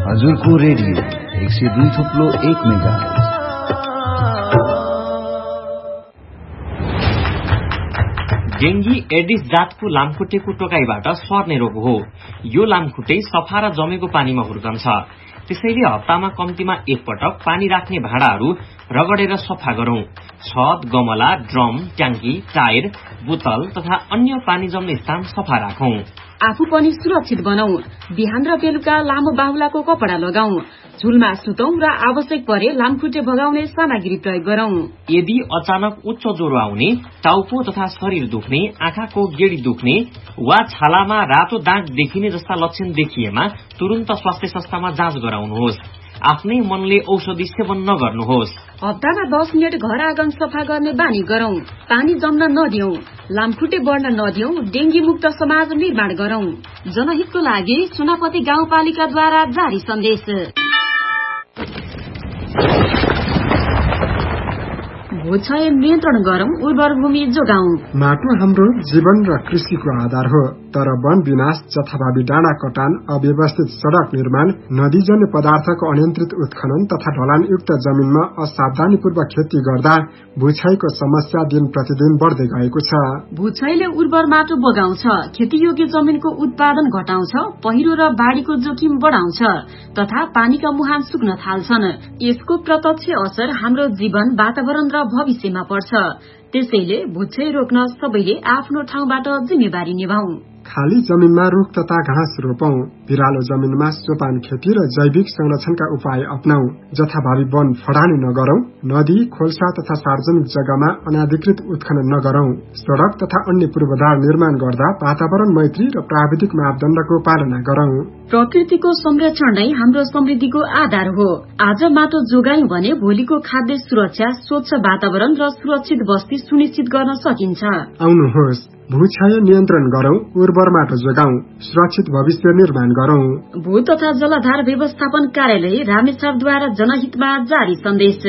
हजुरको radio 102.1 megahertz. Dengue Aedes जातको लामखुट्टेको टोकाइबाट सर्ने रोग हो। यो लामखुट्टे सफा र जमेको पानीमा हुर्कन्छ। त्यसैले हप्तामा कम्तीमा एक पटक पानी राख्ने भाँडाहरू रगडेर सफा गरौं। छत, गमला, ड्रम, ट्याङ्की, टायर, बोतल तथा अन्य पानी जम्ने स्थान सफा राखौं। आफू पनि सुरक्षित बनाऊ। बिहान र बेलुका लामो बाहुलाको कपडा लगाऊ। झुलमा सुतौं र आवश्यक परे लामखुट्टे भगाउने सामग्री प्रयोग गरौं। यदि अचानक उच्च ज्वरो आउने, टाउको तथा शरीर दुख्ने, आँखाको गेडी दुख्ने वा छालामा रातो दाग देखिने जस्ता लक्षण देखिएमा तुरन्त स्वास्थ्य संस्थामा जाँच गराउनुहोस्। आफ्नै मनले औषधि सेवन नगर्नुहोस्। हप्तामा 10 मिनट घर आँगन सफा गर्ने बानी गरौं। पानी जम्न नदियौं। लामखुट्टे बढ्न नदियौं। डेंगी मुक्त समाज निर्माण गरौं। जनहितको लागि सुनापति गाउँपालिकाद्वारा जारी सन्देश। भूक्षय नियन्त्रण गरौं। उर्वर भूमि जोगाऊ। माटो हाम्रो जीवन र कृषिको आधार हो, तर वन विनाश, जथाभावी डाँडा कटान, अव्यवस्थित सड़क निर्माण, नदीजन्य पदार्थको अनियन्त्रित उत्खनन तथा ढलानयुक्त जमिनमा असावधानीपूर्वक खेती गर्दा भूक्षयको समस्या दिन प्रतिदिन बढ्दै गएको छ। भूक्षयले उर्वर माटो बगाउँछ, खेतीयोग्य जमिनको उत्पादन घटाउँछ, पहिरो र बाढ़ीको जोखिम बढाउँछ तथा पानीका मुहान सुक्न थाल्छन्। यसको प्रत्यक्ष असर हाम्रो जीवन, वातावरण र भविष्यमा पर्छ। त्यसैले भूक्षय रोक्न सबैले आफ्नो ठाउँबाट जिम्मेवारी निभाऊ। खाली जमिनमा रुख तथा घाँस रोपौं। बिरालो जमिनमा सोपान खेती र जैविक संरक्षणका उपाय अपनाऊ। जथाभावी वन फडानी नगरौं। नदी, खोल्सा तथा सार्वजनिक जग्गामा अनाधिकृत उत्खनन नगरौं। सड़क तथा अन्य पूर्वाधार निर्माण गर्दा वातावरण मैत्री र प्राविधिक मापदण्डको पालना गरौं। प्रकृतिको संरक्षण नै हाम्रो समृद्धिको आधार हो। आज माटो जोगायौं भने भोलिको खाद्य सुरक्षा, स्वच्छ वातावरण र सुरक्षित बस्ती सुनिश्चित गर्न सकिन्छ। आउनुहोस्, भूक्षय नियन्त्रण गरौं, उर्वर माटो जोगाऊ, सुरक्षित भविष्य निर्माण गरौं। भू तथा जलाधार व्यवस्थापन कार्यालय रामेछापद्वारा जनहितमा जारी सन्देश।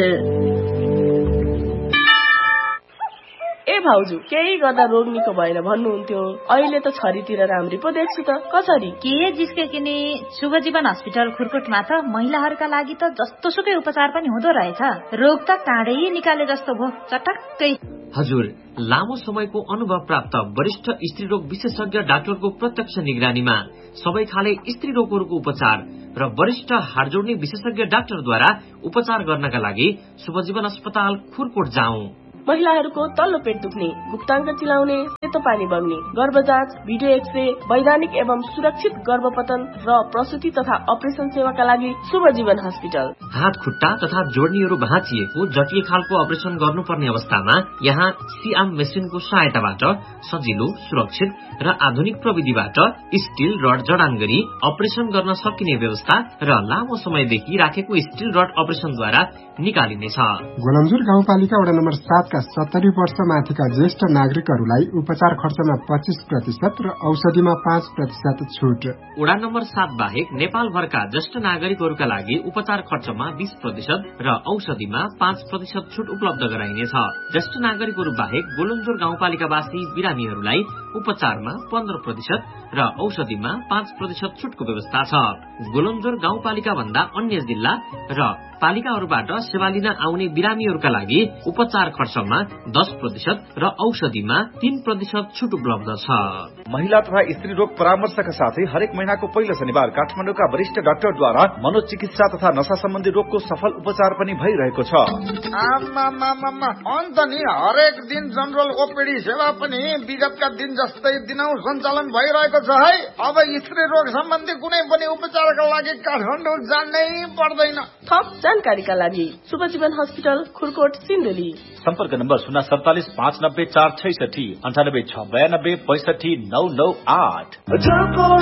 ए भाउजू, केही गर्दा रोग निको भएन भन्नुहुन्थ्यो, अहिले त छरीतिर राम्री पो देख्छु त। कसरी के जिस्के किने? शुभ जीवन अस्पताल खुरकोटमा त महिलाहरूका लागि त जस्तो सुकै उपचार पनि हुँदो रहेछ। रोग त काँडै निकाले जस्तो भो, चटक्कै। हजुर, लामो समयको अनुभव प्राप्त वरिष्ठ स्त्रीरोग विशेषज्ञ डाक्टरको प्रत्यक्ष निगरानीमा सबै खाले स्त्री रोगहरूको उपचार र वरिष्ठ हाड जोड्ने विशेषज्ञ डाक्टरद्वारा उपचार गर्नका लागि शुभजीवन अस्पताल खुरकोट जाउँ। महिलाहरूको तल्लो पेट दुख्ने, गुप्ताङ्ग चिलाउने, सेतो पानी बग्ने, गर्भजाँच, भिडियो एक्सरे, वैधानिक एवं सुरक्षित गर्भपतन र प्रसुति तथा अपरेसन सेवाका लागि शुभजीवन हस्पिटल। हात खुट्टा तथा जोड्नीहरू भाँचिएको जटिल खालको अपरेसन गर्नुपर्ने अवस्थामा यहाँ सिआम मेसिनको सहायताबाट सजिलो, सुरक्षित र आधुनिक प्रविधिबाट स्टील रड जडान गरी अपरेसन गर्न सकिने व्यवस्था र लामो समयदेखि राखेको स्टील रड अपरेसनद्वारा निकालिनेछ। गोलन्जुर गाउँपालिका वडा नम्बर 7 का 70 वर्ष माथिका ज्येष्ठ नागरिकहरूलाई उपचार खर्चमा 25% र औषधिमा 5% छुट। वडा नम्बर 7 बाहेक नेपालभरका ज्येष्ठ नागरिकहरूका लागि उपचार खर्चमा 20% र औषधिमा 5% छुट उपलब्ध गराइनेछ। ज्येष्ठ नागरिकहरू बाहेक गोलन्जुर गाउँपालिकावासी बिरामीहरूलाई उपचारमा 15% र औषधिमा 5% छुटको व्यवस्था छ। गोलन्जुर गाउँपालिका भन्दा अन्य जिल्ला र पालिकाहरूबाट सेवा लिन आउने बिरामीहरूका लागि उपचार खर्चमा 10% र औषधिमा 3% छुट उपलब्ध छ। महिला तथा स्त्री रोग परामर्शका साथै हरेक महिनाको पहिलो शनिबार काठमाडौँका वरिष्ठ डाक्टरद्वारा मनोचिकित्सा तथा नशा सम्बन्धी रोगको सफल उपचार पनि भइरहेको छ। अन्त नि हरेक दिन जनरल ओपीडी सेवा पनि विगतका दिन जस्तै दिनौ सञ्चालन भइरहेको छ है। अब स्त्री रोग सम्बन्धी कुनै पनि उपचारका लागि काठमाडौँ जानै पर्दैन। थप जानकारीका लागि शुभजीवन हस्पिटल खुरकोट सिन्धुली। सम्पर्क नम्बर 047 590 466 98 692 65 998।